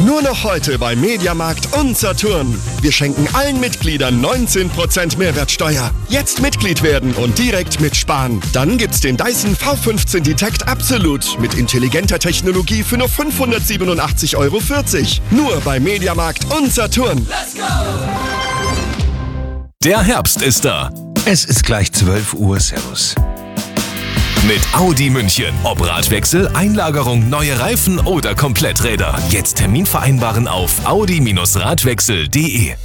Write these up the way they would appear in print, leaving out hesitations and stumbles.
Nur noch heute bei Mediamarkt und Saturn. Wir schenken allen Mitgliedern 19% Mehrwertsteuer. Jetzt Mitglied werden und direkt mitsparen. Dann gibt's den Dyson V15 Detect Absolute mit intelligenter Technologie für nur 587,40 €. Nur bei Mediamarkt und Saturn. Let's go! Der Herbst ist da. Es ist gleich 12 Uhr. Servus. Mit Audi München. Ob Radwechsel, Einlagerung, neue Reifen oder Kompletträder. Jetzt Termin vereinbaren auf audi-radwechsel.de.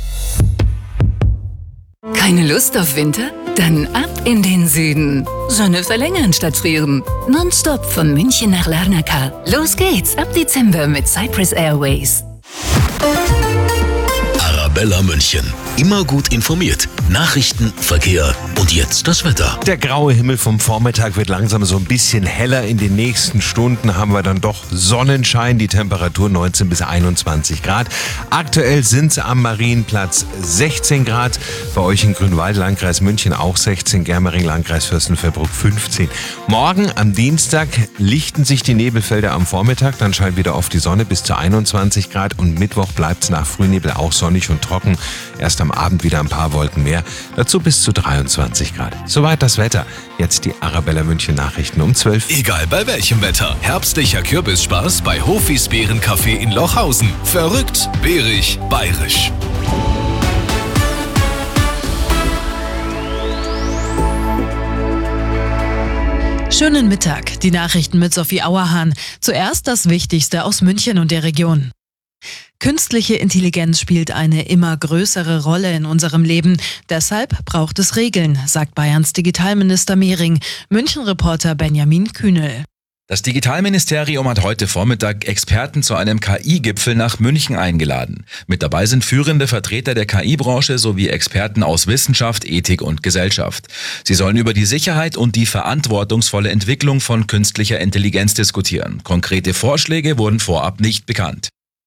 Keine Lust auf Winter? Dann ab in den Süden. Sonne verlängern statt frieren. Nonstop von München nach Larnaca. Los geht's ab Dezember mit Cyprus Airways. Arabella München. Immer gut informiert. Nachrichten, Verkehr und jetzt das Wetter. Der graue Himmel vom Vormittag wird langsam so ein bisschen heller. In den nächsten Stunden haben wir dann doch Sonnenschein. Die Temperatur 19 bis 21 Grad. Aktuell sind es am Marienplatz 16 Grad. Bei euch in Grünwald, Landkreis München auch 16. Germering, Landkreis Fürstenfeldbruck 15. Morgen am Dienstag lichten sich die Nebelfelder am Vormittag. Dann scheint wieder oft die Sonne bis zu 21 Grad. Und Mittwoch bleibt es nach Frühnebel auch sonnig und trocken. Erst am Abend wieder ein paar Wolken mehr. Dazu bis zu 23 Grad. Soweit das Wetter. Jetzt die Arabella München Nachrichten um 12. Egal bei welchem Wetter. Herbstlicher Kürbisspaß bei Hofis Beerencafé in Lochhausen. Verrückt, beerig, bayerisch. Schönen Mittag. Die Nachrichten mit Sophie Auerhahn. Zuerst das Wichtigste aus München und der Region. Künstliche Intelligenz spielt eine immer größere Rolle in unserem Leben. Deshalb braucht es Regeln, sagt Bayerns Digitalminister Mehring. München-Reporter Benjamin Kühnel. Das Digitalministerium hat heute Vormittag Experten zu einem KI-Gipfel nach München eingeladen. Mit dabei sind führende Vertreter der KI-Branche sowie Experten aus Wissenschaft, Ethik und Gesellschaft. Sie sollen über die Sicherheit und die verantwortungsvolle Entwicklung von künstlicher Intelligenz diskutieren. Konkrete Vorschläge wurden vorab nicht bekannt.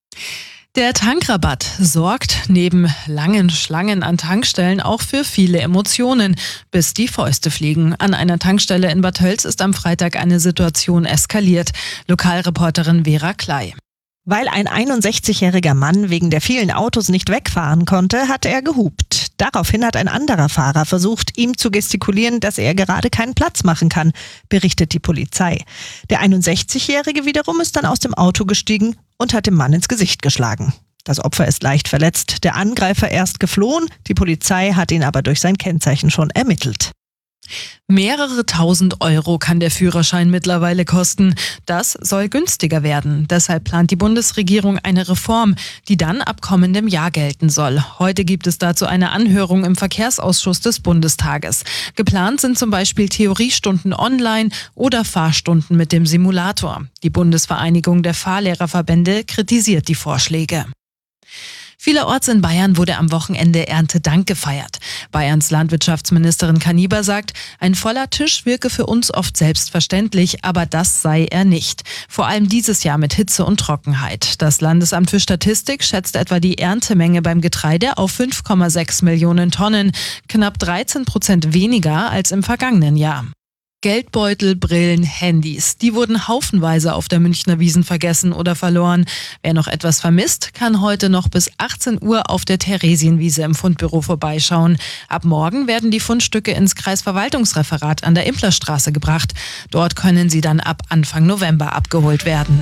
Der Tankrabatt sorgt neben langen Schlangen an Tankstellen auch für viele Emotionen, bis die Fäuste fliegen. An einer Tankstelle in Bad Tölz ist am Freitag eine Situation eskaliert. Lokalreporterin Vera Klei. Weil ein 61-jähriger Mann wegen der vielen Autos nicht wegfahren konnte, hat er gehupt. Daraufhin hat ein anderer Fahrer versucht, ihm zu gestikulieren, dass er gerade keinen Platz machen kann, berichtet die Polizei. Der 61-jährige wiederum ist dann aus dem Auto gestiegen und hat dem Mann ins Gesicht geschlagen. Das Opfer ist leicht verletzt, der Angreifer erst geflohen, die Polizei hat ihn aber durch sein Kennzeichen schon ermittelt. Mehrere tausend Euro kann der Führerschein mittlerweile kosten. Das soll günstiger werden. Deshalb plant die Bundesregierung eine Reform, die dann ab kommendem Jahr gelten soll. Heute gibt es dazu eine Anhörung im Verkehrsausschuss des Bundestages. Geplant sind zum Beispiel Theoriestunden online oder Fahrstunden mit dem Simulator. Die Bundesvereinigung der Fahrlehrerverbände kritisiert die Vorschläge. Vielerorts in Bayern wurde am Wochenende Erntedank gefeiert. Bayerns Landwirtschaftsministerin Kaniber sagt, ein voller Tisch wirke für uns oft selbstverständlich, aber das sei er nicht. Vor allem dieses Jahr mit Hitze und Trockenheit. Das Landesamt für Statistik schätzt etwa die Erntemenge beim Getreide auf 5,6 Millionen Tonnen, knapp 13% weniger als im vergangenen Jahr. Geldbeutel, Brillen, Handys. Die wurden haufenweise auf der Münchner Wiesn vergessen oder verloren. Wer noch etwas vermisst, kann heute noch bis 18 Uhr auf der Theresienwiese im Fundbüro vorbeischauen. Ab morgen werden die Fundstücke ins Kreisverwaltungsreferat an der Implerstraße gebracht. Dort können sie dann ab Anfang November abgeholt werden.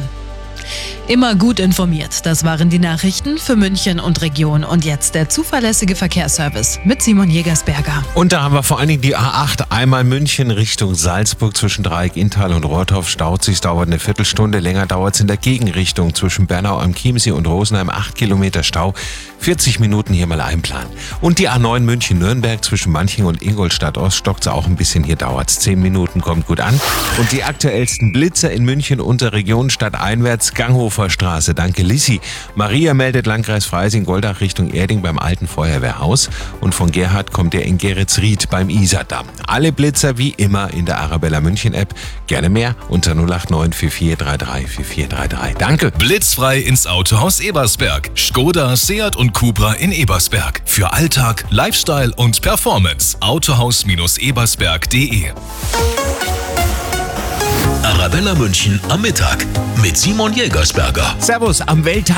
Immer gut informiert. Das waren die Nachrichten für München und Region. Und jetzt der zuverlässige Verkehrsservice mit Simon Jägersberger. Und da haben wir vor allen Dingen die A8 einmal München Richtung Salzburg zwischen Dreieck Inntal und Rohrtorf. Staut sich, dauert eine Viertelstunde. Länger dauert es in der Gegenrichtung zwischen Bernau am Chiemsee und Rosenheim. 8 Kilometer Stau. 40 Minuten hier mal einplanen. Und die A9 München-Nürnberg zwischen Manching und Ingolstadt-Ost stockt es auch ein bisschen. Hier dauert es 10 Minuten, kommt gut an. Und die aktuellsten Blitzer in München und der Region stadteinwärts Ganghofer Straße. Danke, Lissi. Maria meldet Landkreis Freising-Goldach Richtung Erding beim alten Feuerwehrhaus. Und von Gerhard kommt er in Geretsried beim Isardamm. Alle Blitzer wie immer in der Arabella München App. Gerne mehr unter 089 4433 4433. Danke. Blitzfrei ins Autohaus Ebersberg. Skoda, Seat und Cupra in Ebersberg. Für Alltag, Lifestyle und Performance. Autohaus-ebersberg.de. Arabella München am Mittag mit Simon Jägersberger. Servus, am Welttag